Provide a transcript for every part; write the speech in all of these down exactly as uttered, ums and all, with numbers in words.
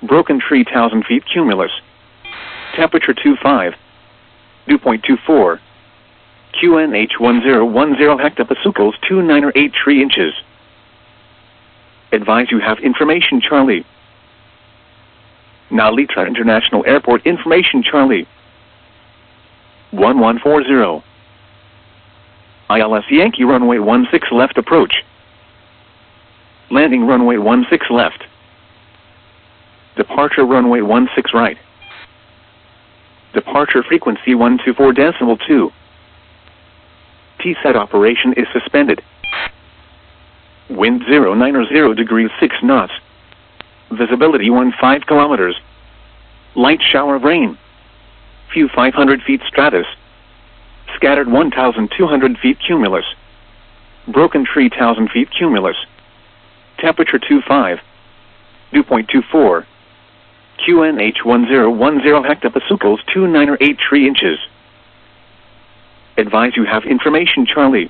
Broken tree one thousand feet cumulus. Temperature two five. Dew point two four. Q N H one zero one zero hectopascals two nine or eight three inches. Advise you have information Charlie. Nalitra International Airport information Charlie. one one four zero. I L S Yankee runway one six left approach. Landing runway one six left. Departure runway one six right. Departure frequency one two four decimal two. T SET operation is suspended. Wind zero nine or zero degrees six knots. Visibility one five kilometers. Light shower of rain. Few five hundred feet stratus. Scattered one thousand two hundred feet cumulus. Broken tree one thousand feet cumulus. Temperature two five. Dew point two four. Q N H one zero one zero hectopascals two nine or eight three inches. Advise you have information Charlie.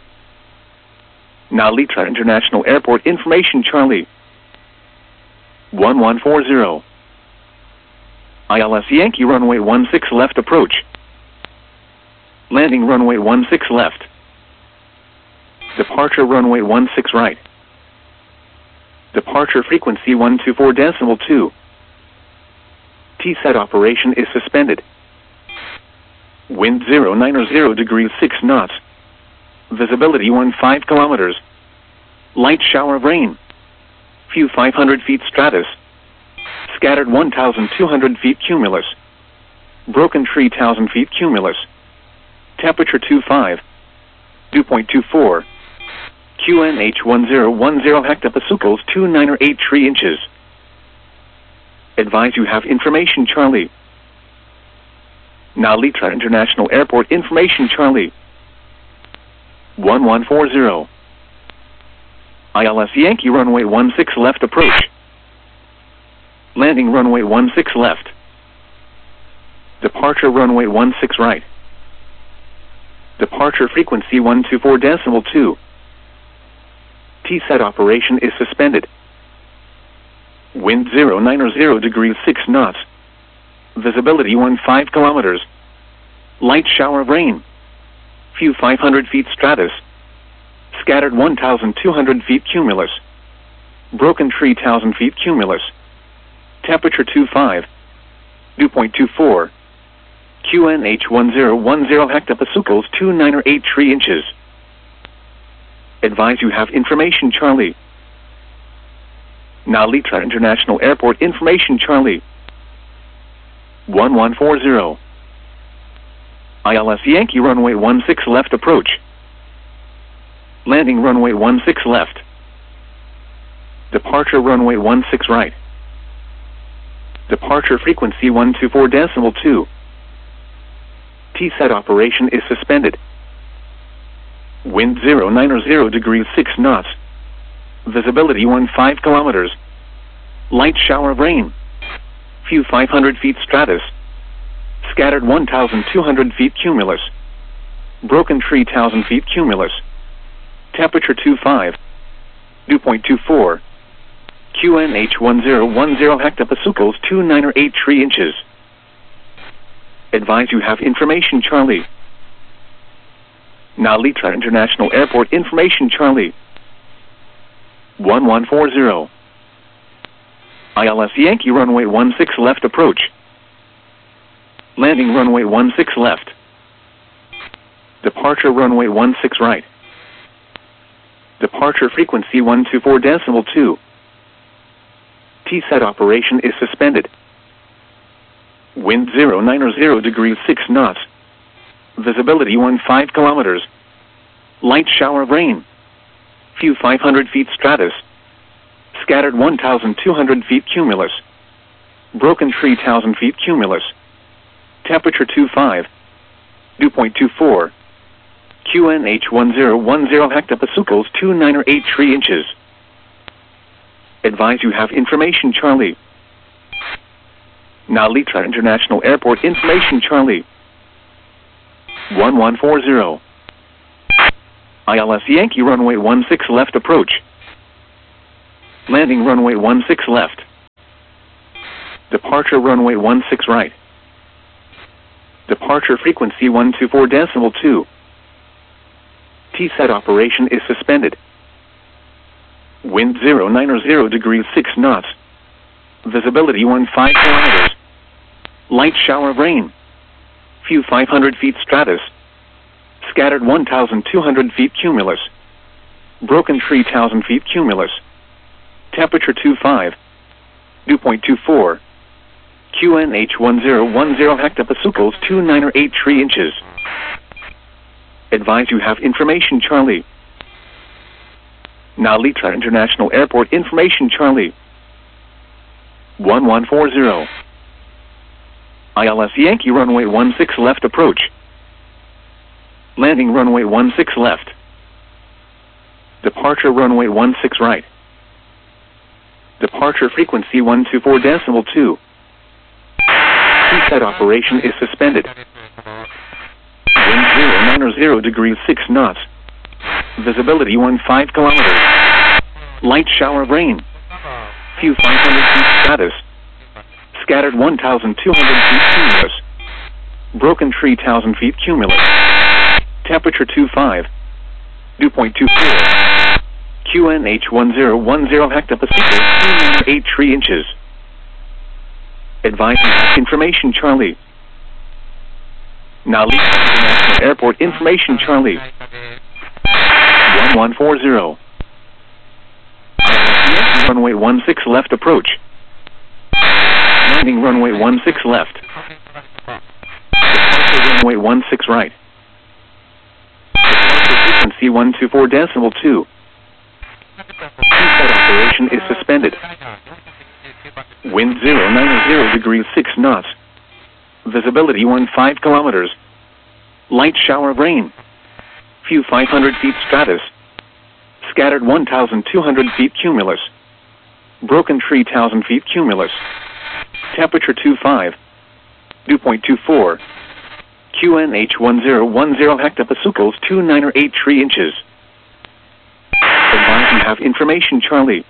Nalitra International Airport information Charlie. one one four zero. I L S Yankee runway one six left approach. Landing runway one six left. Departure runway one six right. Departure frequency one two four decimal two. T SET operation is suspended. Wind zero nine or zero degrees six knots. Visibility one five kilometers. Light shower of rain. Few five hundred feet stratus. Scattered one thousand two hundred feet cumulus. Broken tree one thousand feet cumulus. Temperature two five. Dew point two four. Q N H one zero one zero hectopascals two nine or eight three inches. Advise you have information Charlie. Nalitra International Airport information Charlie. one one four zero. I L S Yankee runway one six left approach. Landing runway one six left. Departure runway one six right. Departure frequency one two four decimal two. T SET operation is suspended. Wind zero nine or zero degrees six knots. Visibility one five kilometers. Light shower of rain. Few five hundred feet stratus. Scattered one thousand two hundred feet cumulus. Broken tree one thousand feet cumulus. Temperature two five. Dew point two four. Q N H one zero one zero hectopascals two nine or eight three inches. Advise you have information Charlie. Nalitra International Airport information Charlie. one one four zero. I L S Yankee runway one six left approach. Landing runway one six left. Departure runway one six right. Departure frequency one two four decimal two. T SET operation is suspended. Wind zero nine or zero degrees six knots. Visibility one five kilometers. Light shower of rain. Few five hundred feet stratus. Scattered one thousand two hundred feet cumulus. Broken tree one thousand feet cumulus. Temperature two five. Dew point two four. Q N H one zero one zero hectopascals two nine or eight three inches. Advise you have information Charlie. Nalitra International Airport information Charlie. one one four zero. I L S Yankee runway one six left approach. Landing runway one six left. Departure runway one six right. Departure frequency one two four decimal two. T SET operation is suspended. Wind zero nine or zero degrees six knots. Visibility one five kilometers. Light shower of rain. Few five hundred feet stratus. Scattered one thousand two hundred feet cumulus. Broken tree one thousand feet cumulus. Temperature two five. Dew point two four. Q N H one zero one zero hectopascals two nine or eight three inches. Advise you have information Charlie. Nalitra International Airport information Charlie. one one four zero. I L S Yankee runway one six left approach. Landing runway one six left. Departure runway one six right. Departure frequency one two four decimal two. T SAT operation is suspended. Wind zero nine zero degrees six knots. Visibility one five kilometers. Light shower of rain. Few five hundred feet stratus. Scattered one thousand two hundred feet cumulus. Broken tree one thousand feet cumulus. Temperature two five. Dew point two four. Q N H one zero one zero hectopascals two nine or eight three inches. Advise you have information Charlie. Nalita International Airport information Charlie. one one four zero. I L S Yankee runway one six left approach. Landing runway one six left. Departure runway one six right. Departure frequency one two four decimal two. T SAT operation is suspended. Wind zero nine zero degrees six knots. Visibility one five kilometers. Light shower of rain. Few five hundred feet stratus. Scattered one thousand two hundred feet cumulus. Broken tree one thousand feet cumulus. Temperature two five. Dew point two four. Q N H one zero one zero hectopascals two nine or eight three inches. Advise information Charlie. Nalita International Airport information Charlie. one one four zero. Runway one six left approach. Landing runway one six left. Departure runway one six right. Departure frequency one two four decimal two. T SAT operation is suspended. Wind zero nine zero degrees six knots. Visibility one five kilometers. Light shower of rain. Few five hundred feet stratus. Scattered one thousand two hundred feet cumulus. Broken tree one thousand feet cumulus. Temperature two five. Dew point two four. Q N H one zero one zero hectopascals two nine or eight three inches. Advise you have information Charlie.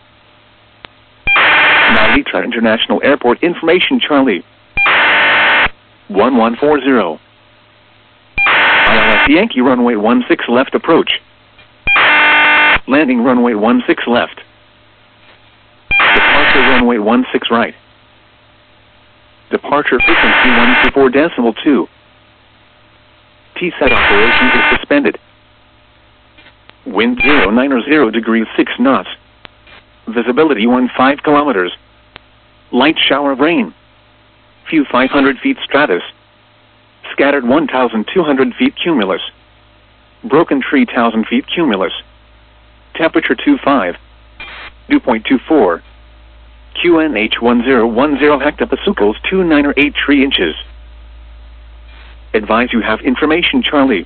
Nalita International Airport information Charlie. one one four zero. I L S Yankee runway one six left approach. Landing runway one six left. Departure runway one six right. Departure frequency one two four decimal two. T SAT operation is suspended. Wind zero nine zero degrees six knots. Visibility one five kilometers. Light shower of rain. Few five hundred feet stratus. Scattered one thousand two hundred feet cumulus. Broken tree one thousand feet cumulus. Temperature two five. Dew point two four. Q N H one zero one zero hectopascals two nine or eight three inches. Advise you have information Charlie.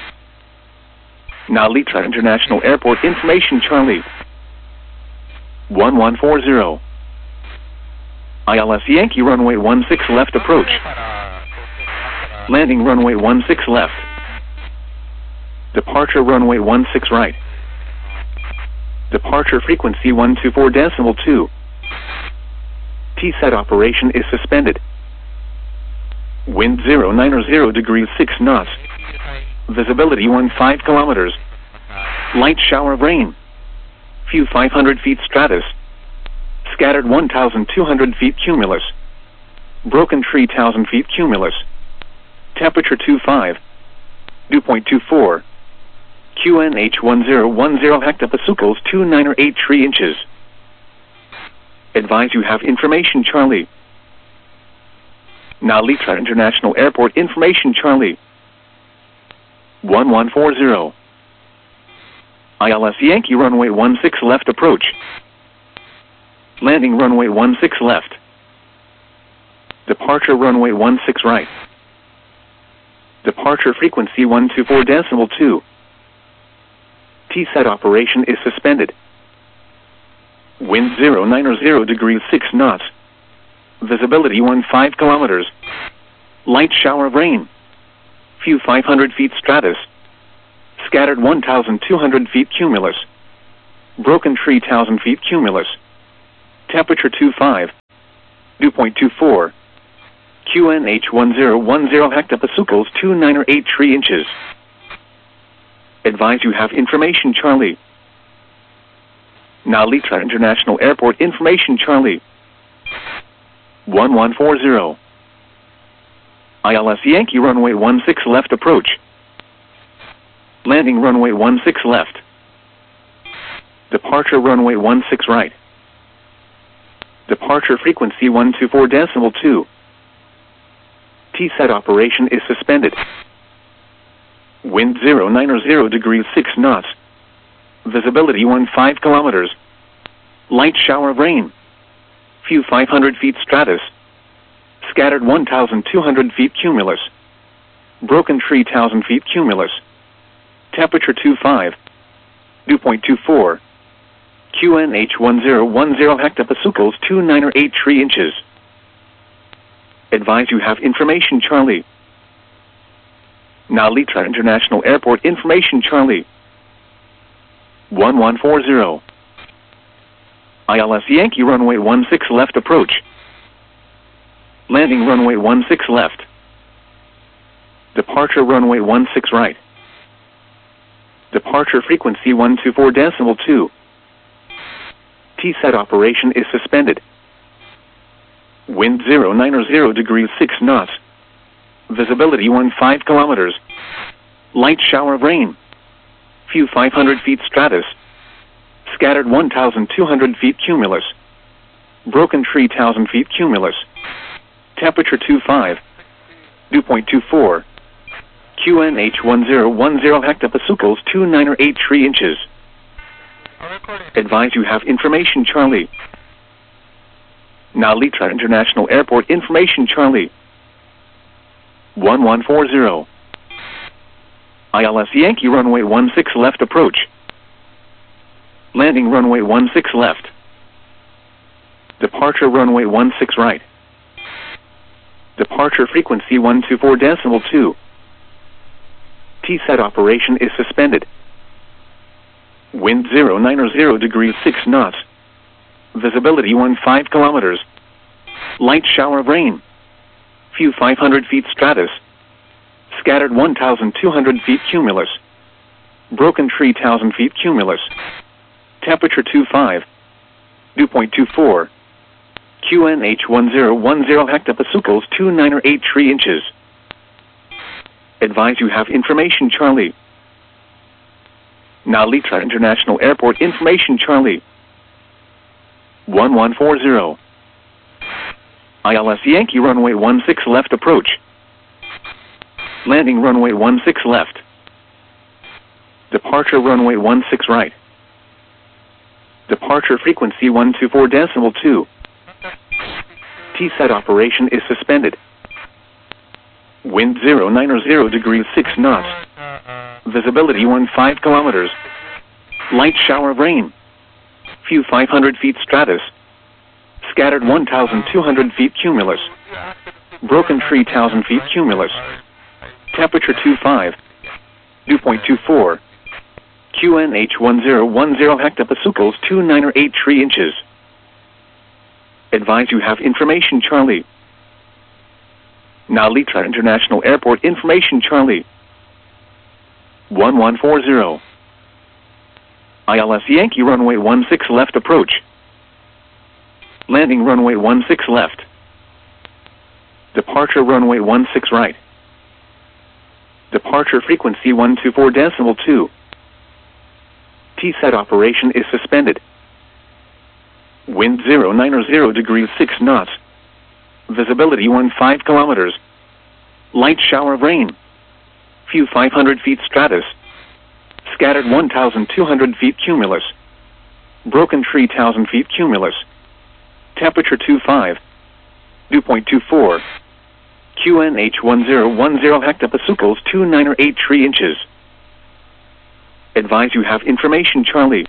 Nalita International Airport information Charlie. one one four zero. I L S Yankee runway one six left approach. Landing runway one six left. Departure runway one six right. Departure frequency one two four decimal two. T SAT operation is suspended. Wind zero nine zero degrees six knots. Visibility one five kilometers. Light shower of rain. Few five hundred feet stratus. Scattered one thousand two hundred feet cumulus. Broken tree one thousand feet cumulus. Temperature two five. Dew point two four. Q N H one zero one zero hectopascals two nine or eight three inches. Advise you have information Charlie. Nalita International Airport information Charlie. one one four zero. I L S Yankee runway one six left approach. Landing runway one six left. Departure runway one six right. Departure frequency one two four decimal two. T SAT operation is suspended. Wind zero nine zero degrees six knots. Visibility one five kilometers. Light shower of rain. Few five hundred feet stratus. Scattered one thousand two hundred feet cumulus. Broken tree one thousand feet cumulus. Temperature two five. Dew point two four. Q N H one zero one zero hectopascals two nine or eight three inches. Advise you have information Charlie. Now Litra International Airport information Charlie. one one four zero. I L S Yankee runway one six left approach. Landing runway one six left. Departure runway one six right. Departure frequency one two four decimal two. T SET operation is suspended. Wind zero nine or zero degrees six knots. Visibility one five kilometers. Light shower of rain. Few five hundred feet stratus. Scattered one thousand two hundred feet cumulus. Broken three thousand feet cumulus. Temperature two five. Dew point two four. Q N H one zero one zero hectopascals two nine or eight three inches. Advise you have information Charlie. Now Litra International Airport information Charlie. one one four zero. I L S Yankee runway one six left approach. Landing runway one six left. Departure runway one six right. Departure frequency one two four decimal two. T SET operation is suspended. Wind zero nine or zero degrees six knots. Visibility one five kilometers. Light shower of rain. Few five hundred feet stratus. Scattered one thousand two hundred feet cumulus. Broken three thousand feet cumulus. Temperature two five. Dew point two four. Q N H one zero one zero hectopascals two nine or eight three inches. Advise you have information Charlie. Now Litra International Airport information Charlie. one one four zero. I L S Yankee runway one six left approach. Landing runway one six left. Departure runway one six right. Departure frequency one two four decimal two. T SET operation is suspended. Wind zero nine or zero degrees six knots. Visibility one five kilometers. Light shower of rain. Few five hundred feet stratus. Scattered one thousand two hundred feet cumulus. Broken three thousand feet cumulus. Temperature two five. Dew point two four. Q N H one zero one zero hectopascals two nine or eight three inches. Advise you have information Charlie. Now Litra International Airport information Charlie. one one four zero. I L S Yankee runway one six left approach. Landing runway one six left. Departure runway one six right. Departure frequency one two four decimal two. T SET operation is suspended. Wind zero nine or zero degrees six knots. Visibility one five kilometers. Light shower of rain. Few five hundred feet stratus. Scattered one thousand two hundred feet cumulus. Broken three thousand feet cumulus. Temperature two five. Dew point two four. Q N H one zero one zero hectopascals two nine or eight three inches. Advise you have information Charlie. Now Litra International Airport information Charlie. one one four zero. I L S Yankee runway one six left approach. Landing runway one six left. Departure runway one six right. Departure frequency one two four decimal two. T SET operation is suspended. Wind zero nine or zero degrees six knots. Visibility one five kilometers. Light shower of rain. Few five hundred feet stratus. Scattered one thousand two hundred feet cumulus. Broken three thousand feet cumulus. Temperature two five. Dew point two four. Q N H one zero one zero hectopascals two nine or eight three inches. Advise you have information Charlie.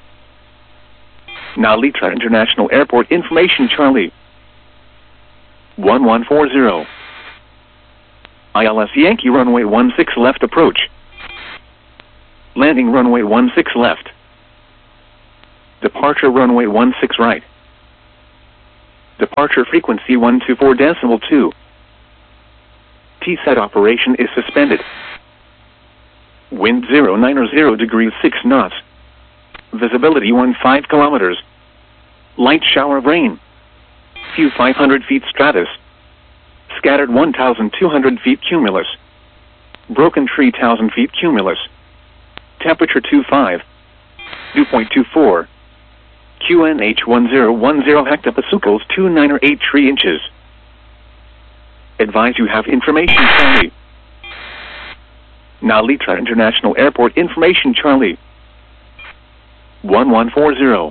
Now Litra International Airport information Charlie. one one four zero. I L S Yankee runway one six left approach. Landing runway one six left. Departure runway one six right. Departure frequency one two four decimal two. T SAT operation is suspended. Wind zero nine zero degrees six knots. Visibility one five kilometers. Light shower of rain. Few five hundred feet stratus. Scattered one thousand two hundred feet cumulus. Broken tree one thousand feet cumulus. Temperature two five. Dew point two four. Q N H one zero one zero hectopascals two nine or eight three inches. Advise you have information Charlie. Nalitra International Airport information Charlie. one one four zero.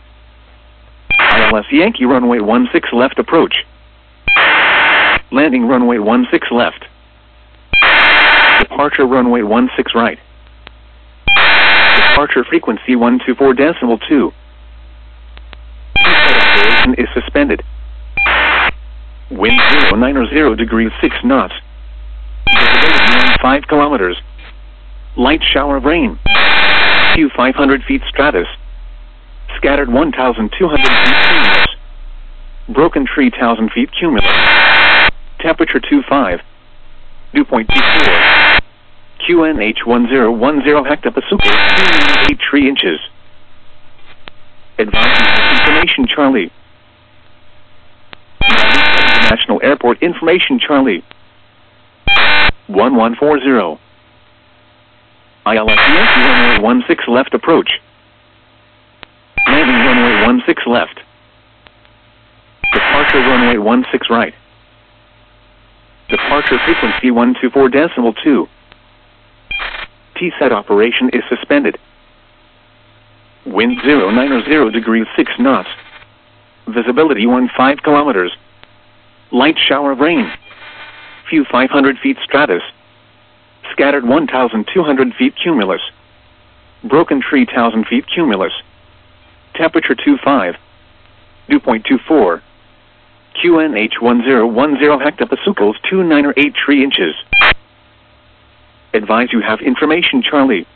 I L S Yankee runway one six left approach. Landing runway one six left. Departure runway one six right. Departure frequency one two four decimal two. T SAT operation is suspended. Wind zero nine zero degrees six knots. Visibility five kilometers. Light shower of rain. Few five hundred feet stratus. Scattered one thousand two hundred feet cumulus. Broken tree one thousand feet cumulus. Temperature two five. Dew point two four. Q N H one zero one zero hectopascals two eight three inches. Advise information Charlie. International Airport information Charlie. one one four zero. I L S Yankee runway one six left approach. Landing runway one six left. Departure runway one six right. Departure frequency one two four decimal two. T SAT operation is suspended. Wind zero nine zero degrees six knots. Visibility one five kilometers. Light shower of rain. Few five hundred feet stratus. Scattered one thousand two hundred feet cumulus. Broken tree one thousand feet cumulus. Temperature two five. Dew point two four. Q N H one zero one zero hectopascals two nine or eight three inches. Advise you have information Charlie.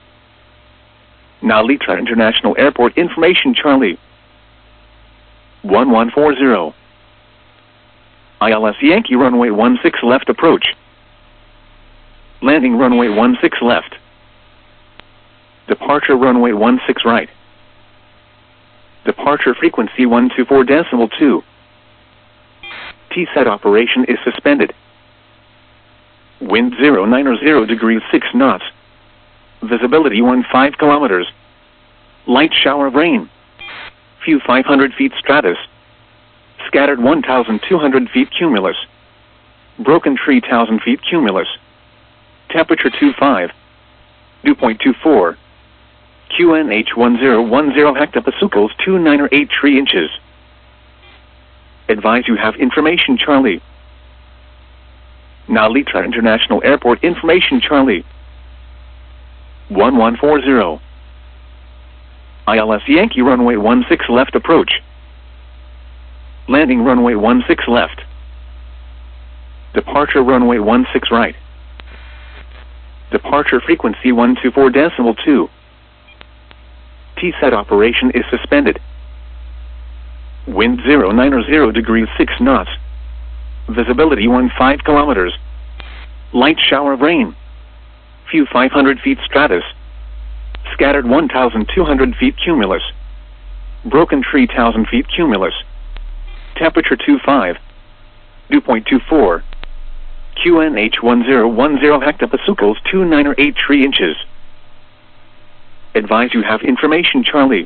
Nalitra International Airport information Charlie. one one four zero. I L S Yankee runway one six left approach. Landing runway one six left. Departure runway one six right. Departure frequency one two four decimal two. T SAT operation is suspended. Wind zero nine zero degrees six knots. Visibility one five kilometers. Light shower of rain. Few five hundred feet stratus. Scattered one thousand two hundred feet cumulus. Broken tree one thousand feet cumulus. Temperature two five. Dew point two four. Q N H one zero one zero hectopascals two nine or eight three inches. Advise you have information Charlie. Nalitra International Airport information Charlie. one one four zero. I L S Yankee runway one six left approach. Landing runway one six left. Departure runway one six right. Departure frequency one two four decimal two. T SAT operation is suspended. Wind zero nine zero degrees six knots. Visibility one five kilometers. Light shower of rain. Few five hundred feet stratus. Scattered one thousand two hundred feet cumulus. Broken tree one thousand feet cumulus. Temperature two five. Dew point two four. Q N H one zero one zero hectopascals two nine or eight three inches. Advise you have information Charlie.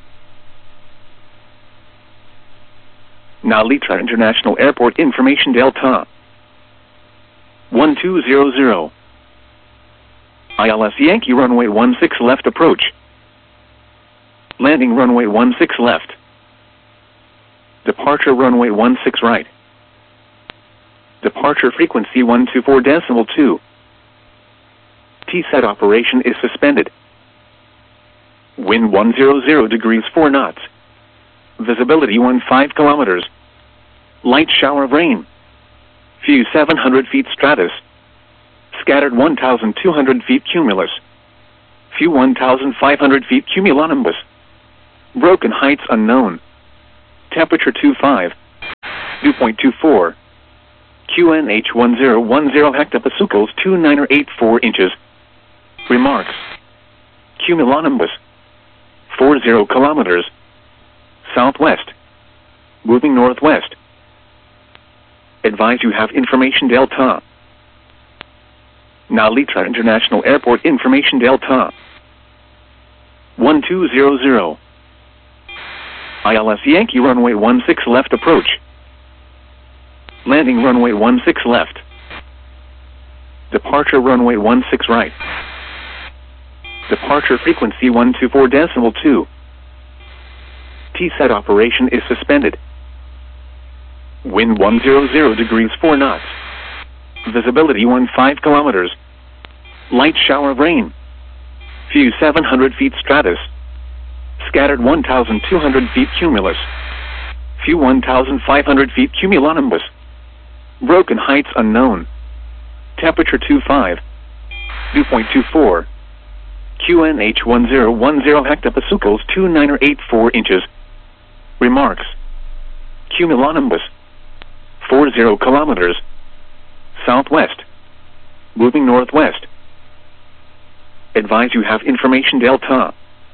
Nalitra International Airport information Delta. one two zero zero. I L S Yankee runway one six left approach. Landing runway one six left. Departure runway one six right. Departure frequency one two four decimal two. T SAT operation is suspended. Wind one hundred degrees four knots. Visibility one five kilometers. Light shower of rain. Few seven hundred feet stratus. Scattered one thousand two hundred feet cumulus. Few one thousand five hundred feet cumulonimbus. Broken heights unknown. Temperature two five. two point two four. Q N H one zero one zero hectopascals two nine eight four inches. Remarks. Cumulonimbus. four zero kilometers. Southwest. Moving northwest. Advise you have information Delta. Nalitra International Airport information Delta. one two zero zero. I L S Yankee runway one six left approach. Landing runway one six left. Departure runway one six right. Departure frequency one two four decimal two. T SAT operation is suspended. Wind one hundred degrees four knots. Visibility fifteen kilometers. Light shower of rain. Few seven hundred feet stratus. Scattered one thousand two hundred feet cumulus. Few one thousand five hundred feet cumulonimbus. Broken heights unknown. Temperature twenty-five. Dew point two four. Q N H one zero one zero hectopascals two nine eight four inches. Remarks. Cumulonimbus. four zero kilometers. Southwest. Moving northwest. Advise you have information Delta.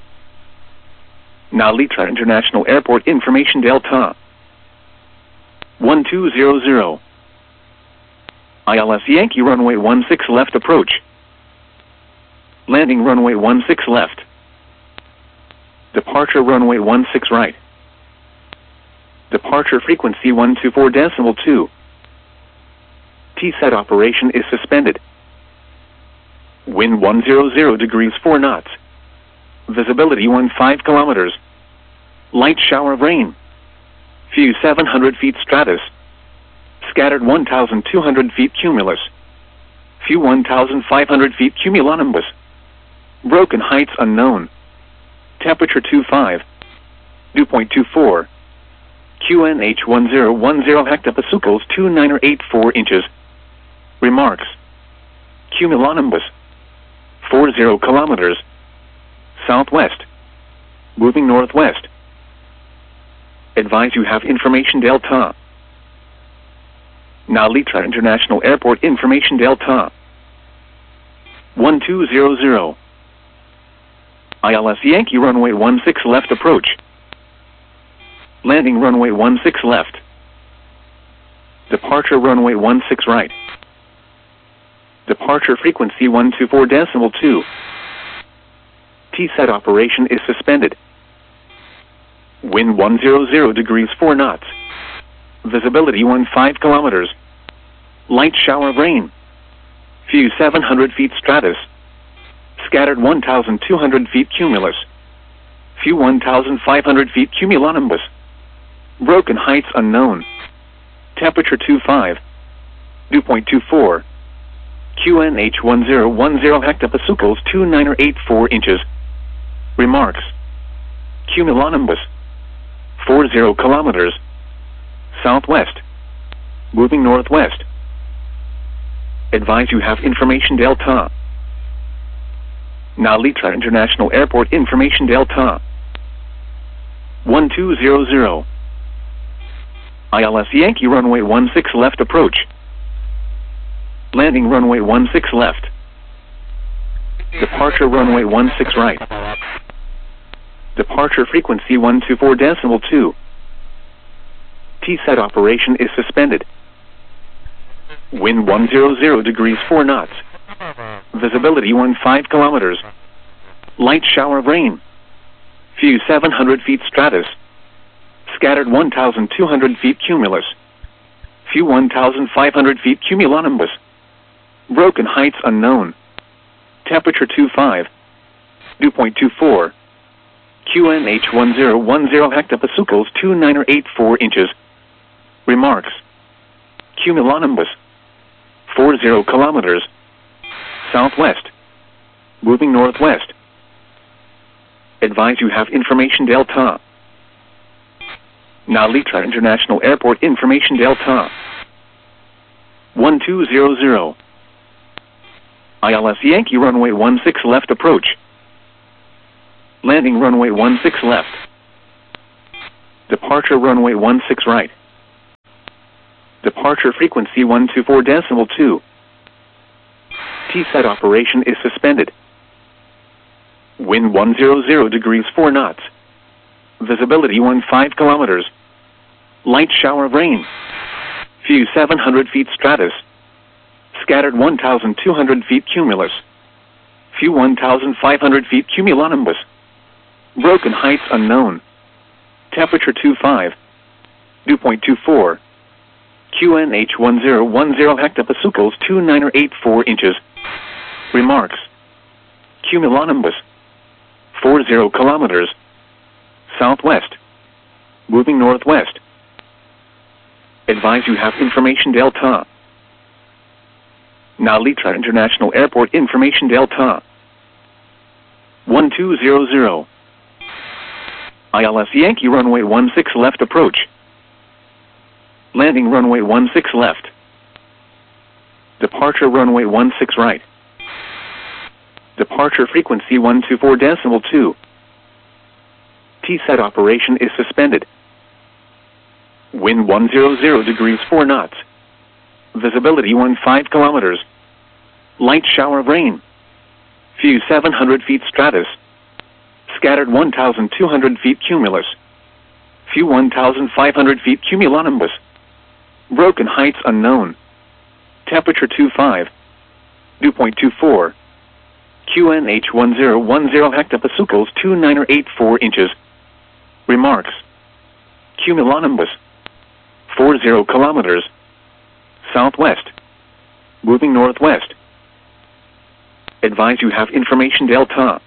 Nalitra International Airport information Delta. one two zero zero. I L S Yankee runway one six left approach. Landing runway one six left. Departure runway one six right. Departure frequency one two four decimal two. T SAT operation is suspended. Wind one hundred degrees four knots. Visibility fifteen kilometers. Light shower of rain. Few seven hundred feet stratus. Scattered one thousand two hundred feet cumulus. Few one thousand five hundred feet cumulonimbus. Broken heights unknown. Temperature twenty-five. Dew point two four. Q N H one zero one zero hectopascals two nine eight four inches. Remarks. Cumulonimbus. four zero kilometers. Southwest. Moving northwest. Advise you have information Delta. Nalitra International Airport information Delta. one two zero zero. I L S Yankee runway one six left approach. Landing runway one six left. Departure runway one six right. Departure frequency one two four decimal two. T SAT operation is suspended. Wind one hundred degrees four knots. Visibility fifteen kilometers. Light shower of rain. Few seven hundred feet stratus. Scattered one thousand two hundred feet cumulus. Few one thousand five hundred feet cumulonimbus. Broken heights unknown. Temperature twenty-five. Dew point two four. Q N H one zero one zero hectopascals two nine eight four inches. Remarks. Cumulonimbus. four zero kilometers. Southwest. Moving northwest. Advise you have information Delta. Nalitra International Airport information Delta. one two zero zero. I L S Yankee runway one six left approach. Landing runway one six left. Departure runway one six right. Departure frequency one two four decimal two. T SAT operation is suspended. Wind one hundred degrees four knots. Visibility fifteen kilometers. Light shower of rain. Few seven hundred feet stratus. Scattered one thousand two hundred feet cumulus. Few one thousand five hundred feet cumulonimbus. Broken heights unknown. Temperature twenty-five. Dew point two four. Q N H one zero one zero hectopascals two nine eight four inches. Remarks. Cumulonimbus. four zero kilometers. Southwest. Moving northwest. Advise you have information Delta. Nalitra International Airport information Delta. one two zero zero. I L S Yankee runway one six left approach. Landing runway one six left. Departure runway one six right. Departure frequency one two four decimal two. T SAT operation is suspended. Wind one hundred degrees four knots. Visibility fifteen kilometers. Light shower of rain. Few seven hundred feet stratus. Scattered one thousand two hundred feet cumulus. Few one thousand five hundred feet cumulonimbus. Broken heights unknown. Temperature twenty-five. Dew point two four. Q N H one zero one zero hectopascals two nine eight four inches. Remarks. Cumulonimbus. forty kilometers. Southwest. Moving northwest. Advise you have information delta. Nalitra International Airport information delta. one two zero zero. I L S Yankee runway one six left approach. Landing runway one six left. Departure runway one six right. Departure frequency one two four decimal two. T SAT operation is suspended. Wind one hundred degrees four knots. Visibility fifteen kilometers. Light shower of rain. Few seven hundred feet stratus. Scattered one thousand two hundred feet cumulus. Few one thousand five hundred feet cumulonimbus. Broken heights unknown. Temperature twenty-five. Dew point two four. Q N H one zero one zero hectopascals two nine eight four inches. Remarks. Cumulonimbus. forty kilometers. Southwest. Moving northwest. Advise you have information delta.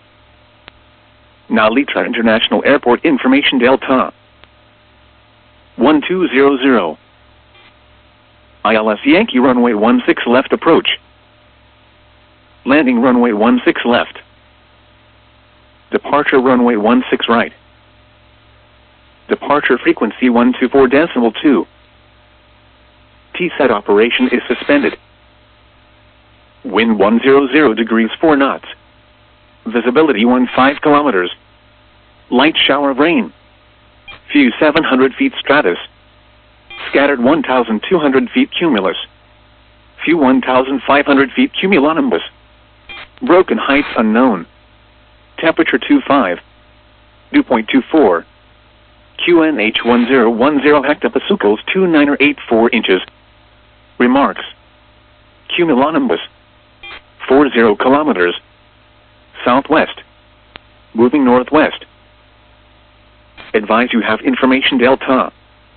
Nalitra International Airport information delta. one two zero zero. I L S Yankee runway one six left approach. Landing runway one six left. Departure runway one six right. Departure frequency one two four decimal two. T SAT operation is suspended. Wind one hundred degrees four knots. Visibility fifteen kilometers. Light shower of rain. Few seven hundred feet stratus. Scattered one thousand two hundred feet cumulus. Few one thousand five hundred feet cumulonimbus. Broken heights unknown. Temperature twenty-five. Dew point two four. Q N H one zero one zero hectopascals two nine eight four inches. Remarks. Cumulonimbus. forty kilometers. Southwest. Moving northwest. Advise you have information delta.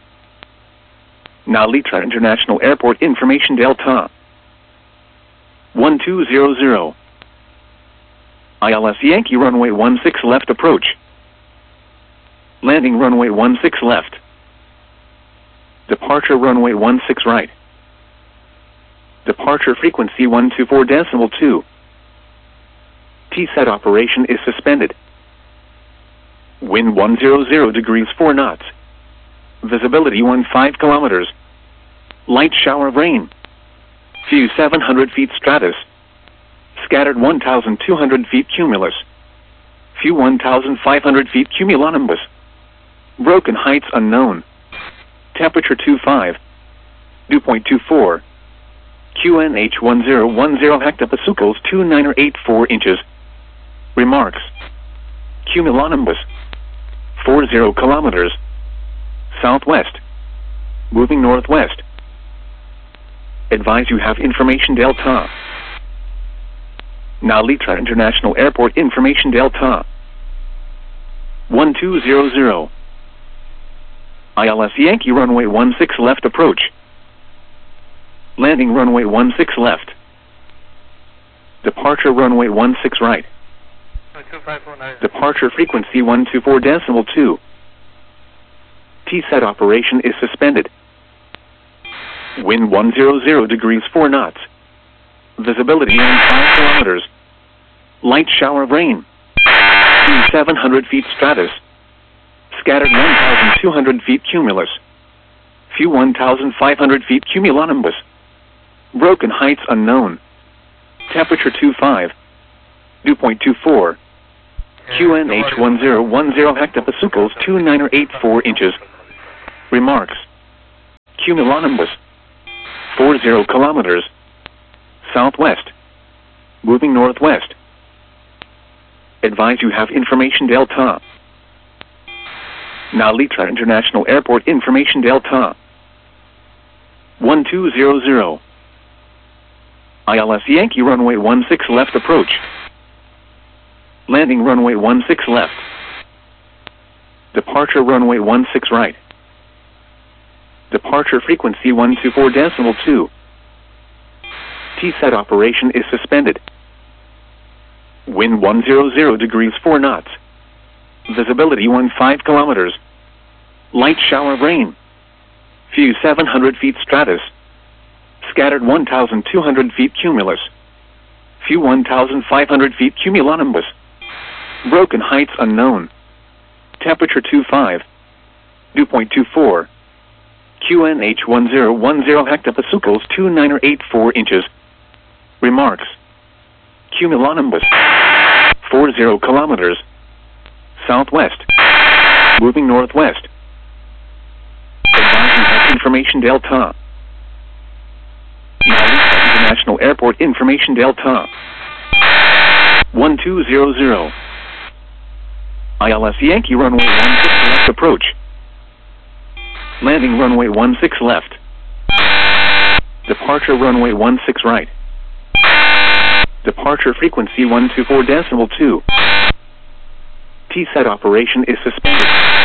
Nalitra International Airport information delta. one two zero zero. I L S Yankee runway one six left approach. Landing runway one six left. Departure runway one six right. Departure frequency one two four decimal two. T SAT operation is suspended. Wind one hundred degrees four knots. Visibility fifteen kilometers. Light shower of rain. Few seven hundred feet stratus. Scattered one thousand two hundred feet cumulus. Few one thousand five hundred feet cumulonimbus. Broken heights unknown. Temperature twenty-five. Dew point two four. Q N H one zero one zero hectopascals two nine eight four inches. Remarks. Cumulonimbus. forty kilometers. Southwest. Moving northwest. Advise you have information delta. Nalitra International Airport information delta. one two zero zero. I L S Yankee runway one six left approach. Landing runway one six left. Departure runway one six right. Departure frequency one two four decimal two. T SAT operation is suspended. Wind one hundred degrees four knots. Visibility five kilometers. Light shower of rain. seven hundred feet stratus. Scattered one thousand two hundred feet cumulus. Few one thousand five hundred feet cumulonimbus. Broken heights unknown. Temperature twenty-five. Dew point two four. Q N H one zero one zero hectopascals two nine eight four inches. Remarks. Cumulonimbus. Four zero kilometers. Southwest. Moving northwest. Advise you have information Delta. Nalitra International Airport information Delta. one two zero zero. I L S Yankee runway one six left approach. Landing runway one six left. Departure runway one six right. Departure frequency one two four decimal two. T SAT operation is suspended. Wind one hundred degrees four knots. Visibility fifteen kilometers. Light shower of rain. Few seven hundred feet stratus. Scattered one thousand two hundred feet cumulus. Few one thousand five hundred feet cumulonimbus. Broken heights unknown. Temperature twenty-five. Dew point two four. Q N H one zero one zero hectopascals two nine eight four inches. Remarks. Cumulonimbus. four zero kilometers. Southwest. Moving northwest. Advising have information Delta. Nalita International Airport information Delta. one two zero zero. I L S Yankee runway one six left approach. Landing runway one six left. Departure runway one six right. Departure frequency one two four decimal two. T SAT operation is suspended.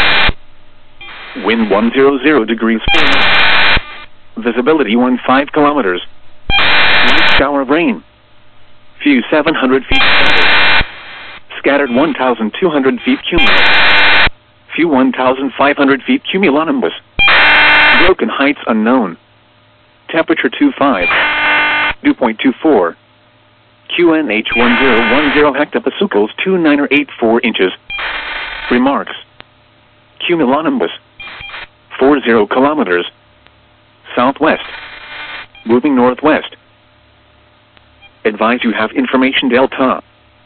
Wind one hundred degrees four knots. Visibility fifteen kilometers. Light shower of rain. Few seven hundred feet scattered. Scattered one thousand two hundred feet cumulus. Few one thousand five hundred feet cumulonimbus. Broken heights unknown. Temperature twenty-five. Dew point two four. Q N H one zero one zero hectopascals two nine eight four inches. Remarks. Cumulonimbus. four zero kilometers. Southwest. Moving northwest. Advise you have information Delta.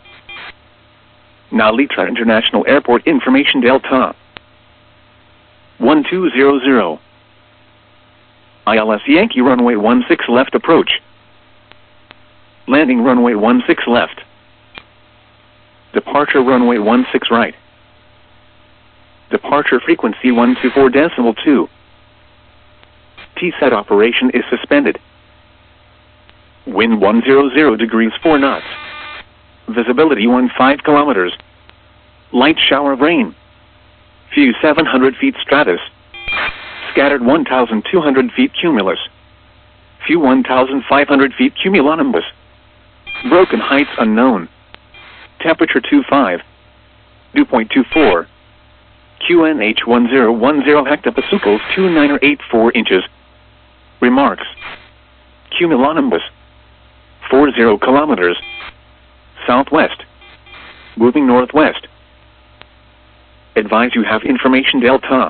Nalitra International Airport information Delta. one two zero zero. I L S Yankee runway one six left approach. Landing runway one six left. Departure runway one six right. Departure frequency one two four decimal two. T SAT operation is suspended. Wind one hundred degrees four knots. Visibility fifteen kilometers. Light shower of rain. Few seven hundred feet stratus. Scattered one thousand two hundred feet cumulus. Few one thousand five hundred feet cumulonimbus. Broken heights unknown. Temperature twenty-five. Dew point two four. Q N H one zero one zero hectopascals two nine eight four inches. Remarks. Cumulonimbus. four zero kilometers. Southwest. Moving northwest. Advise you have information Delta.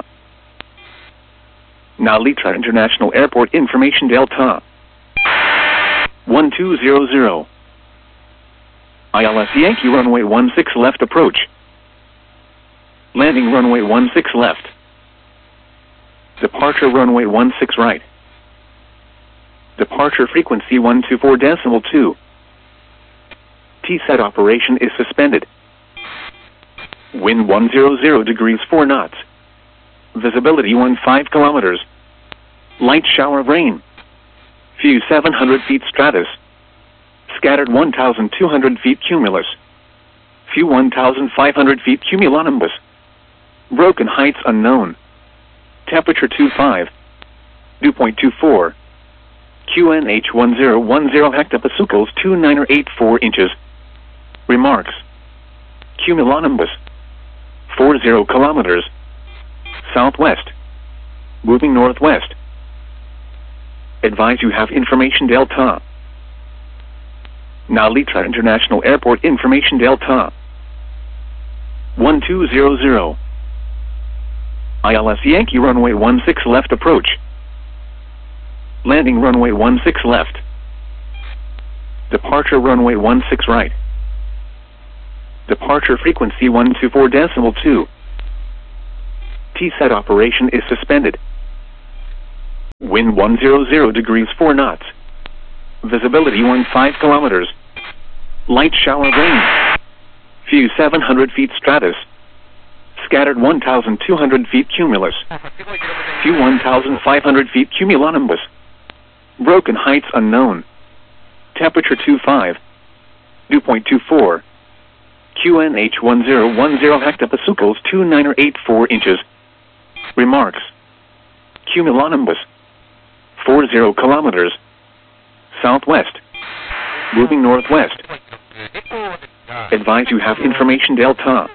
Nalitra International Airport information Delta. one two zero zero. I L S Yankee runway one six left approach. Landing runway one six left. Departure runway one six right. Departure frequency one two four decimal two. T SAT operation is suspended. Wind one hundred degrees four knots. Visibility fifteen kilometers. Light shower of rain. Few seven hundred feet stratus. Scattered one thousand two hundred feet cumulus. Few one thousand five hundred feet cumulonimbus. Broken heights unknown. Temperature twenty-five. Dew point two four. Q N H one zero one zero hectopascals two nine eight four inches. Remarks. Cumulonimbus. four zero kilometers. Southwest. Moving northwest. Advise you have information Delta. Nalitra International Airport information Delta. one two zero zero. I L S Yankee runway one six left approach. Landing runway one six left. Departure runway one six right. Departure frequency one two four decimal two. T SAT operation is suspended. Wind one hundred degrees four knots. Visibility fifteen kilometers. Light shower rain. View seven hundred feet stratus. Scattered one thousand two hundred feet cumulus. View one thousand five hundred feet cumulonimbus. Broken heights unknown. Temperature twenty-five. Dew point two four. Q N H one zero one zero hectopascals two nine eight four inches. Remarks. Cumulonimbus. forty kilometers. Southwest. Moving northwest. Advise you have information delta.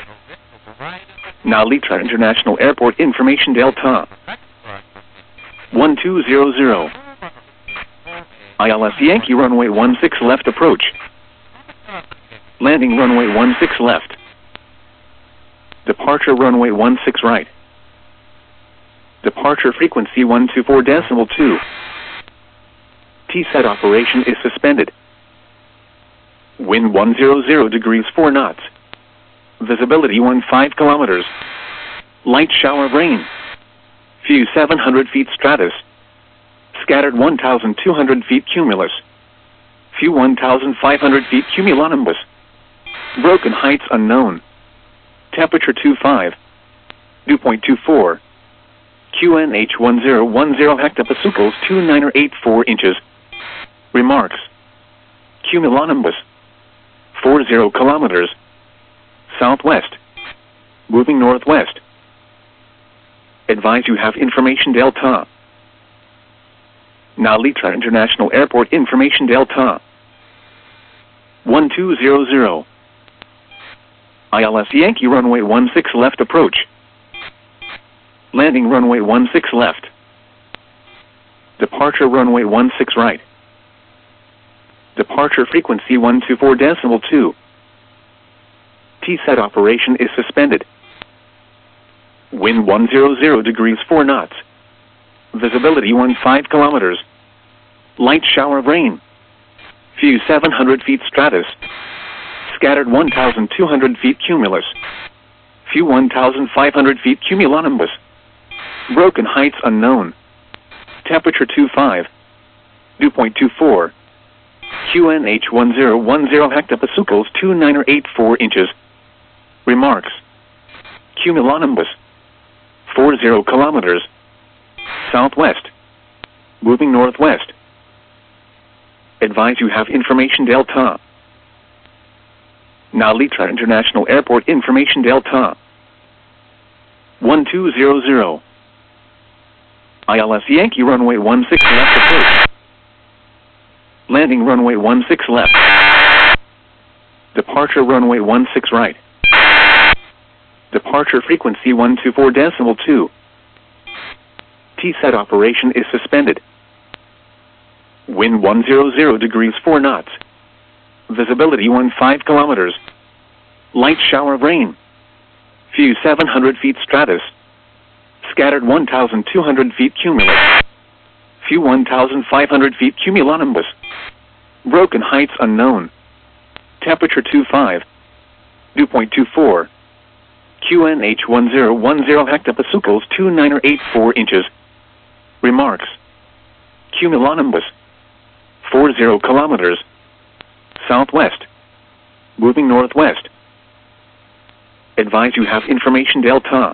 Nalitra International Airport information delta. one two zero zero. I L S Yankee runway one six left approach. Landing runway one six left. Departure runway one six right. Departure frequency one two four decimal two. T SAT operation is suspended. Wind one hundred degrees four knots. Visibility fifteen kilometers. Light shower rain. View seven hundred feet stratus. Scattered one thousand two hundred feet cumulus. View one thousand five hundred feet cumulonimbus. Broken heights unknown. Temperature twenty-five. Dew point two four. Q N H one zero one zero hectopascals two nine eight four inches. Remarks. Cumulonimbus. forty kilometers. Southwest. Moving northwest. Advise you have information delta. Nalitra International Airport information delta. one two zero zero. I L S Yankee runway one six left approach. Landing runway one six left. Departure runway one six right. Departure frequency one two four decimal two. T SAT operation is suspended. Wind one hundred degrees four knots. Visibility fifteen kilometers. Light shower rain. View seven hundred feet stratus. Scattered one thousand two hundred feet cumulus. View one thousand five hundred feet cumulonimbus. Broken heights unknown. Temperature twenty-five. Dew point two four. Q N H one zero one zero hectopascals two nine eight four inches. Remarks. Cumulonimbus. forty kilometers. Southwest. Moving northwest. Advise you have information delta. Nalitra International Airport information delta. one two zero zero. I L S Yankee runway one six left approach. Landing runway one six left. Departure runway one six right. Departure frequency one two four decimal two. T SAT operation is suspended. Wind one hundred degrees four knots. Visibility fifteen kilometers. Light shower rain. View seven hundred feet stratus. Scattered one thousand two hundred feet cumulus. View one thousand five hundred feet cumulonimbus. Broken heights unknown. Temperature twenty-five. Dew point two four. Q N H one zero one zero hectopascals two nine eight four inches. Remarks. Cumulonimbus. forty kilometers. Southwest. Moving northwest. Advise you have information delta.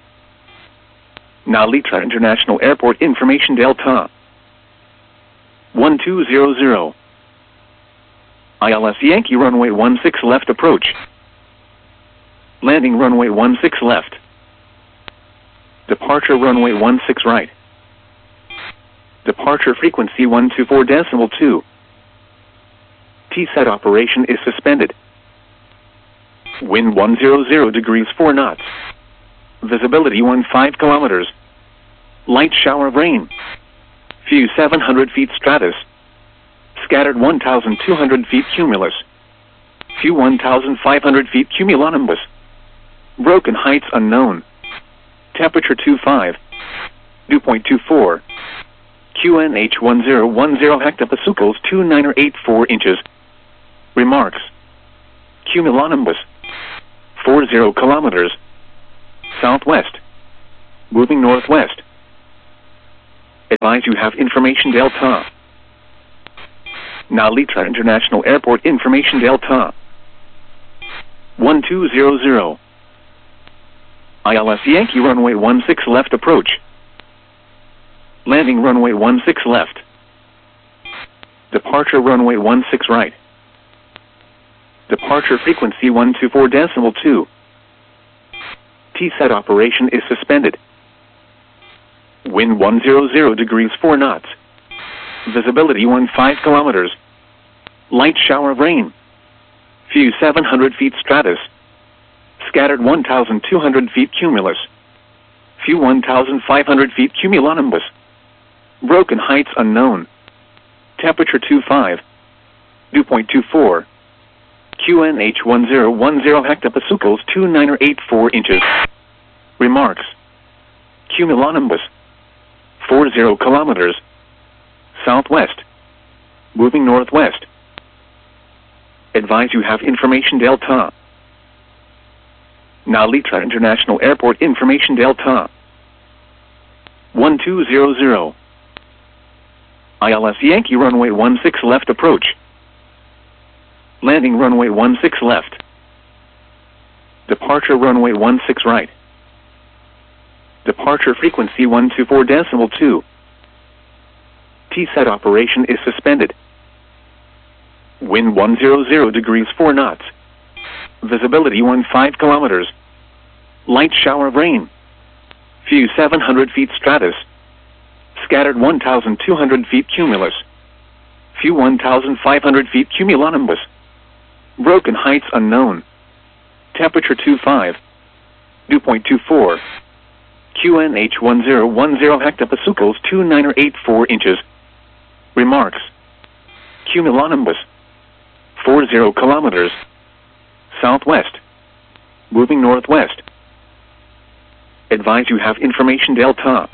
Nalitra International Airport information delta. one two zero zero. I L S Yankee runway one six left approach. Landing runway one six left. Departure runway one six right. Departure frequency one two four decimal two. T SAT operation is suspended. Wind one hundred degrees four knots. Visibility fifteen kilometers. Light shower rain. View seven hundred feet stratus. Scattered one thousand two hundred feet cumulus. View one thousand five hundred feet cumulonimbus. Broken heights unknown. Temperature twenty-five. Dew point two four. Q N H one zero one zero hectopascals two nine eight four inches. Remarks. Cumulonimbus. forty kilometers. Southwest. Moving northwest. Advise you have information Delta. Nalitra International Airport information Delta. one two zero zero. I L S Yankee runway one six left approach. Landing runway one six left. Departure runway one six right. Departure frequency one two four decimal two. T SAT operation is suspended. Wind one hundred degrees four knots. Visibility fifteen kilometers. Light shower of rain. Few seven hundred feet stratus. Scattered one thousand two hundred feet cumulus. Few one thousand five hundred feet cumulonimbus. Broken heights unknown. Temperature twenty-five. Dew point two four. Q N H one zero one zero hectopascals two nine eight four inches. Remarks. Cumulonimbus. forty kilometers. Southwest. Moving northwest. Advise you have information Delta. Nalitra International Airport information Delta. one two zero zero. I L S Yankee runway one six left approach. Landing runway one six left. Departure runway one six right. Departure frequency one two four decimal two. T SAT operation is suspended. Wind one hundred degrees four knots. Visibility fifteen kilometers. Light shower of rain. Few seven hundred feet stratus. Scattered one thousand two hundred feet cumulus. Few one thousand five hundred feet cumulonimbus. Broken heights unknown. Temperature twenty-five. Dew point two four. Q N H one zero one zero hectopascals two nine eight four inches. Remarks. Cumulonimbus. forty kilometers. Southwest. Moving northwest. Advise you have information Delta.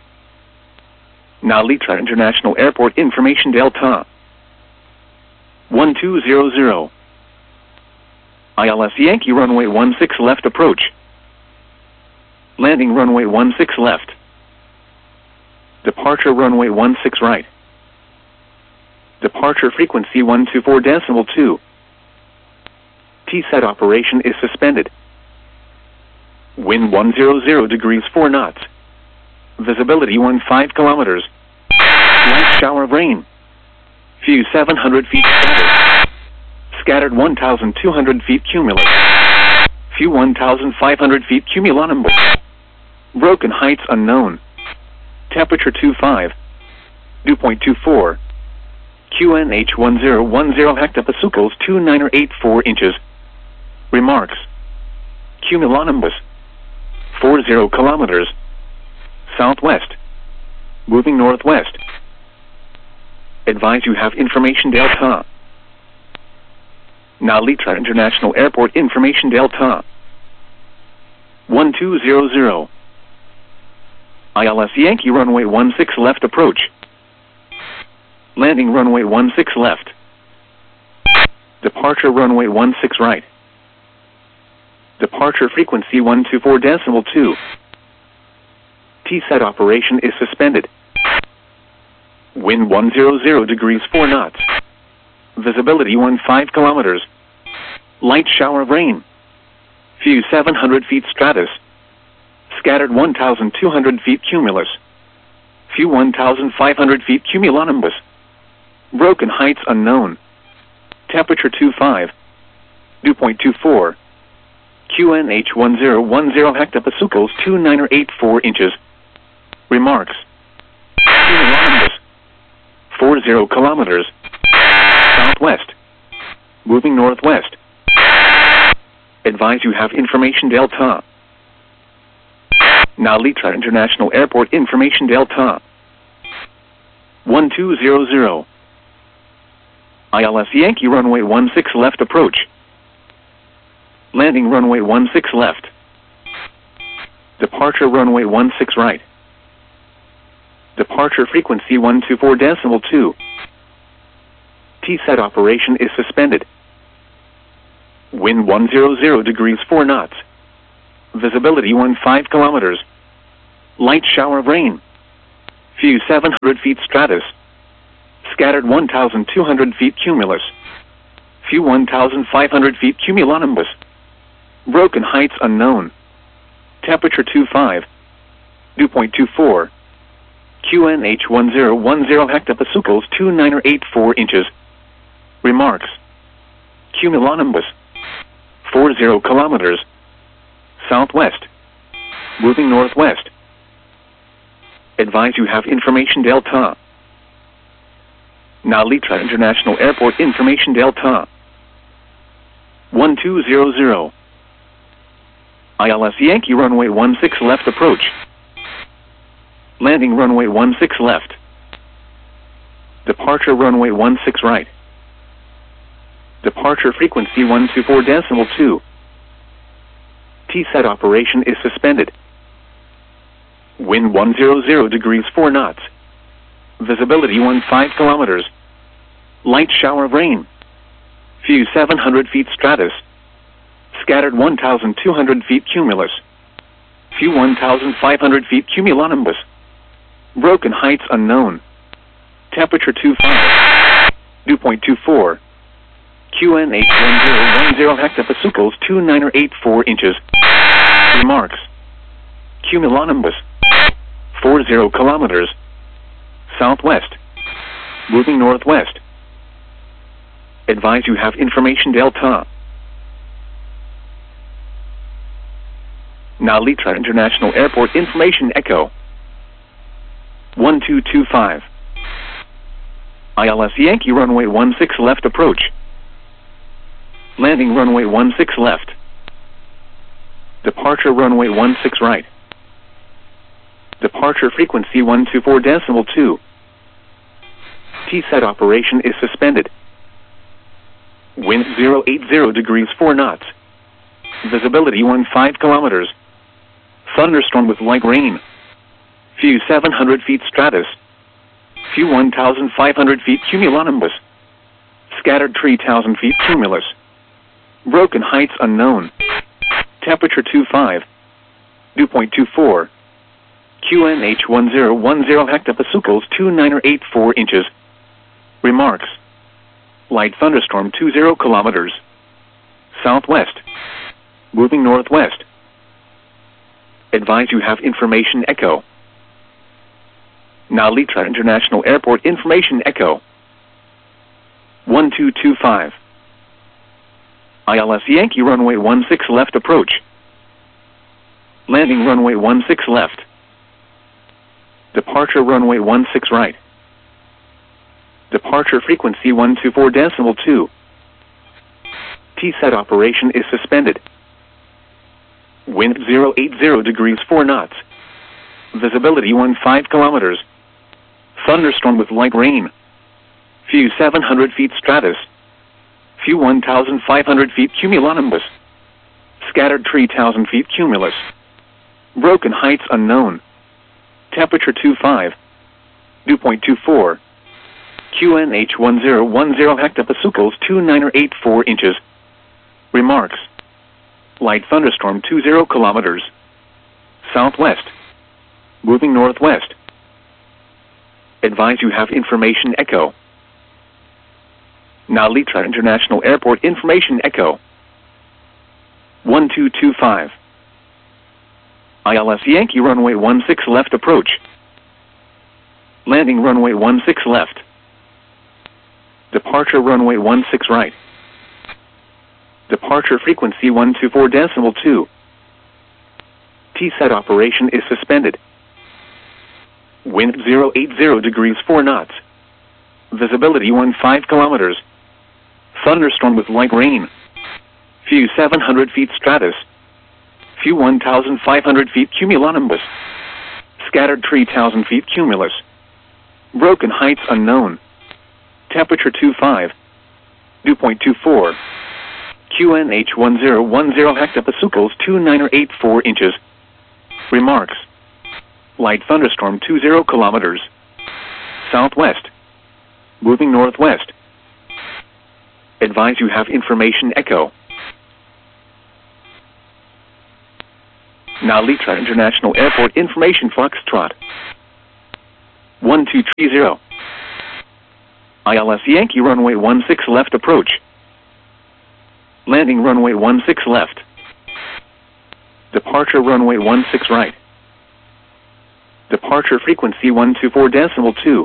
Nalitra International Airport information Delta. one two zero zero. I L S Yankee runway one six left approach. Landing runway one six left. Departure runway one six right. Departure frequency one two four decimal two. T SAT operation is suspended. Wind one hundred degrees four knots. Visibility fifteen kilometers. Light shower of rain. Few seven hundred feet stratus. Scattered one thousand two hundred feet cumulus. Few one thousand five hundred feet cumulonimbus. Broken heights unknown. Temperature twenty-five. Dew point two four. Q N H one zero one zero hectopascals two nine eight four inches. Remarks. Cumulonimbus. forty kilometers. Southwest. Moving northwest. Advise you have information Delta. Nalitra International Airport information Delta. one two zero zero. I L S Yankee runway one six left approach. Landing runway one six left. Departure runway one six right. Departure frequency one two four decimal two. T SAT operation is suspended. Wind one hundred degrees four knots. Visibility fifteen kilometers. Light shower of rain. Few seven hundred feet stratus. Scattered one thousand two hundred feet cumulus. Few one thousand five hundred feet cumulonimbus. Broken heights unknown. Temperature twenty-five. Dew point two four. Q N H one zero one zero hectopascals two nine eight four inches. Remarks. Cumulonimbus. forty kilometers. Southwest. Moving northwest. Advise you have information Delta. Nalitra International Airport information Delta. one two zero zero. I L S Yankee runway one six left approach. Landing runway one six left. Departure runway one six right. Departure frequency one two four decimal two. T SAT operation is suspended. Wind one hundred degrees four knots. Visibility fifteen kilometers. Light shower of rain. Few seven hundred feet stratus. Scattered one thousand two hundred feet cumulus. Few one thousand five hundred feet cumulonimbus. Broken heights unknown. Temperature twenty-five. Dew point two four. Q N H one zero one zero hectopascals two nine or eight four inches. Remarks. Cumulonimbus. forty kilometers. Southwest. Moving northwest. Advise you have information delta. Nalitra International Airport information delta. one two zero zero. I L S Yankee runway one six left approach. Landing runway one six left. Departure runway one six right. Departure frequency one two four decimal two. T SET operation is suspended. Wind one hundred degrees four knots. Visibility fifteen kilometers. Light shower of rain. Few seven hundred feet stratus. Scattered one thousand two hundred feet cumulus. Few one thousand five hundred feet cumulonimbus. Broken heights unknown. Temperature twenty-five. Dew point two four. Q N H one zero one zero hectopascals two nine or eight four inches. Remarks. Cumulonimbus. forty kilometers. Southwest. Moving northwest. Advise you have information delta. Nalitra International Airport information echo. one two two five. I L S Yankee runway one six left approach. Landing runway one six left. Departure runway one six right. Departure frequency one two four decimal two. T SET operation is suspended. Wind zero eight zero degrees four knots. Visibility fifteen kilometers. Thunderstorm with light rain. Few seven hundred feet stratus. Few one thousand five hundred feet cumulonimbus. Scattered three thousand feet cumulus. Broken heights unknown. Temperature twenty-five. Dew point two four. Q N H one zero one zero hectopascals two nine or eight four inches. Remarks. Light thunderstorm twenty kilometers. Southwest. Moving northwest. Advise you have information echo. Nalitra International Airport information echo. one two two five. I L S Yankee runway one six left approach. Landing runway one six left. Departure runway one six right. Departure frequency one two four decimal two. T SET operation is suspended. Wind zero eight zero degrees four knots. Visibility fifteen kilometers. Thunderstorm with light rain. Few seven hundred feet stratus. Few one thousand five hundred feet cumulonimbus. Scattered three thousand feet cumulus. Broken heights unknown. Temperature twenty-five. Dew point two four. Q N H one zero one zero hectopascals two nine or eight four inches. Remarks. Light thunderstorm twenty kilometers. Southwest. Moving northwest. Advise you have information echo. Nalitra International Airport information echo. one two two five. I L S Yankee runway one six left approach. Landing runway one six left. Departure runway one six right. Departure frequency one two four decimal two. T SET operation is suspended. Wind zero eight zero degrees four knots. Visibility fifteen kilometers. Thunderstorm with light rain. Few seven hundred feet stratus. Few one thousand five hundred feet cumulonimbus. Scattered three thousand feet cumulus. Broken heights unknown. Temperature twenty-five. Dew point two four. Q N H one zero one zero hectopascals two nine or eight four inches. Remarks. Light thunderstorm twenty kilometers. Southwest. Moving northwest. Advise you have information echo. Nalitra International Airport information Foxtrot. one two three zero. I L S Yankee runway one six left approach. Landing runway one six left. Departure runway one six right. Departure frequency one two four decimal two.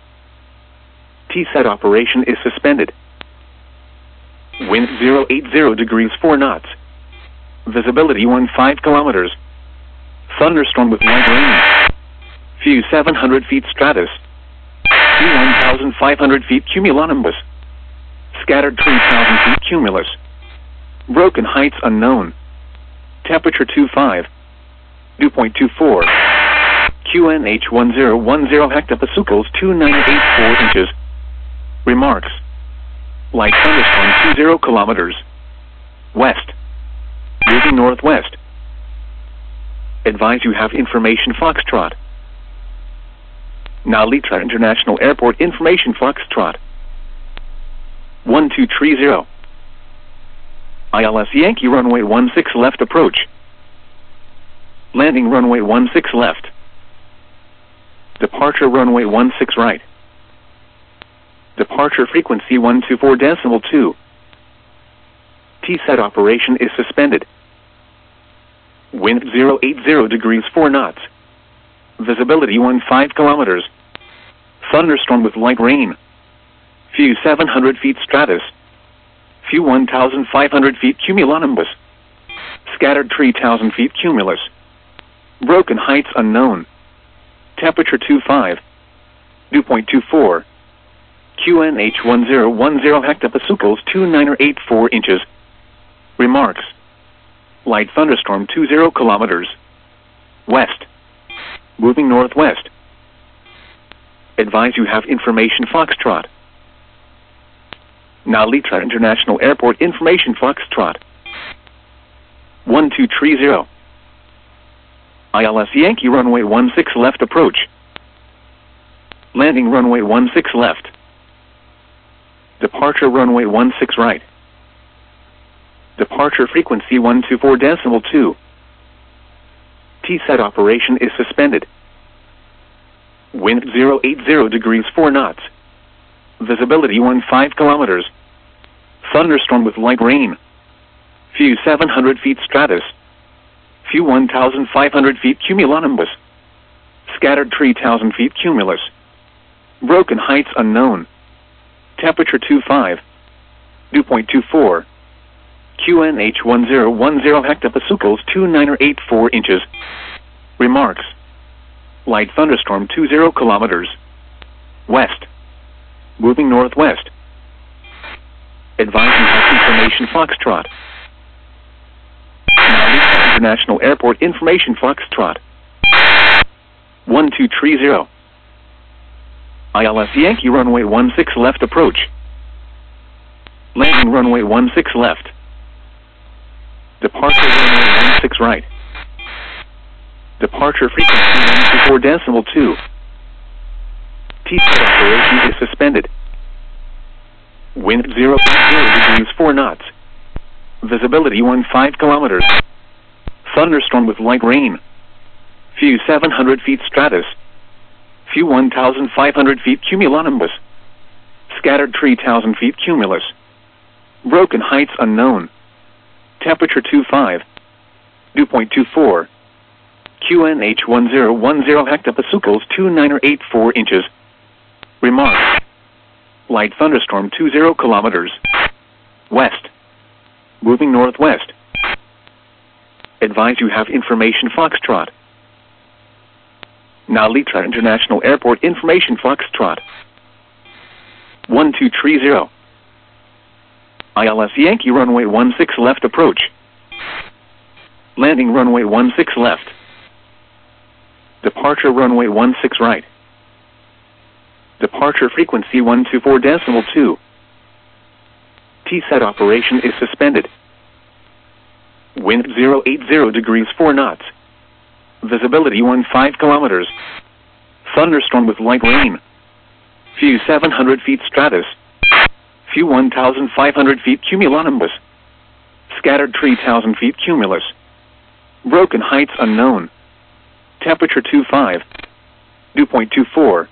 T SET operation is suspended. Wind zero eight zero degrees four knots. Visibility one five kilometers. Thunderstorm with light rain. View seven hundred feet stratus. View one thousand five hundred feet cumulonimbus. Scattered three thousand feet cumulus. Broken heights unknown. Temperature two five. Dew point two four. Q N H one zero one zero hectopascals two nine eight four inches. Remarks. Light thunderstorm two zero kilometers. West. Moving northwest. Advise you have information Foxtrot. Now Litra International Airport information Foxtrot. one two three zero. I L S Yankee runway one six left approach. Landing runway one six left. Departure runway one six right. Departure frequency one two four decimal two. T SET operation is suspended. Wind zero eight zero degrees four knots. Visibility one five kilometers. Thunderstorm with light rain. View seven hundred feet stratus. View one thousand five hundred feet cumulonimbus. Scattered three thousand feet cumulus. Broken heights unknown. Temperature two five. Dew point two four. Q N H one zero one zero hectopascals two nine eight four inches. Remarks. Light thunderstorm two zero kilometers. West. Moving northwest. Advise you have information Foxtrot. Now Litra International Airport information Foxtrot. one two three zero. I L S Yankee runway one six left approach. Landing runway one six left. Departure runway one six right. Departure frequency one two four decimal two. T SET operation is suspended. Wind zero eight zero degrees four knots. Visibility one five kilometers. Thunderstorm with light rain. View seven hundred feet stratus. View one thousand five hundred feet cumulonimbus. Scattered three thousand feet cumulus. Broken heights unknown. Temperature two five. Dew point two four. Q N H one zero one zero hectopascals two nine eight four inches. Remarks. Light thunderstorm two zero kilometers. West. Moving northwest. Advise you have information Foxtrot. Now Litra International Airport information Foxtrot. one two three zero. I L S Yankee runway one six left approach. Landing runway one six left. Departure runway one six right. Departure frequency one two four decimal two. T SET operation is suspended. Wind zero eight zero degrees four knots. Visibility one five kilometers. Thunderstorm with light rain. View seven hundred feet stratus. View one thousand five hundred feet cumulonimbus. Scattered three thousand feet cumulus. Broken heights unknown. Temperature two five. Dew point two four. Q N H one zero one zero hectopascals two nine eight four inches. Remarks. Light thunderstorm two zero kilometers. West. Moving northwest. Advise you have information Foxtrot. Now Litra International Airport information Foxtrot. one two three zero. I L S Yankee runway one six left approach. Landing runway one six left. Departure runway one six right. Departure frequency one two four decimal two. T SET operation is suspended. Wind zero eight zero degrees four knots. Visibility one five kilometers. Thunderstorm with light rain. View seven hundred feet stratus. View one thousand five hundred feet cumulonimbus. Scattered three thousand feet cumulus. Broken heights unknown. Temperature two five. Dew point two four.